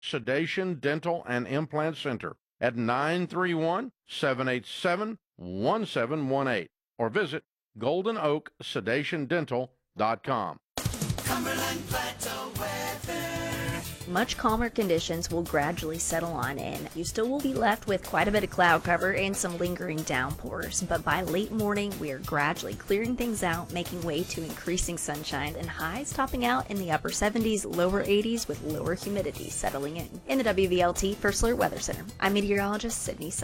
Sedation, Dental, and Implant Center at 931-787-1718 or visit GoldenOakSedationDental.com. Cumberland Plateau weather. Much calmer conditions will gradually settle on in. You still will be left with quite a bit of cloud cover and some lingering downpours, but by late morning, we are gradually clearing things out, making way to increasing sunshine and highs topping out in the upper 70s, lower 80s with lower humidity settling in. In the WVLT First Alert Weather Center, I'm meteorologist Sydney